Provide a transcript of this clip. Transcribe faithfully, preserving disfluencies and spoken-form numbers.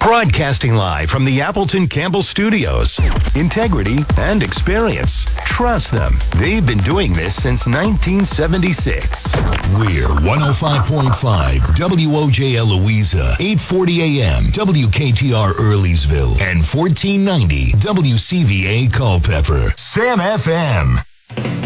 Broadcasting live from the Appleton Campbell Studios. Integrity and experience. Trust them. They've been doing this since nineteen seventy-six. We're one oh five point five W O J L Louisa, eight forty A M W K T R Earlysville, and fourteen ninety W C V A Culpeper. Sam F M.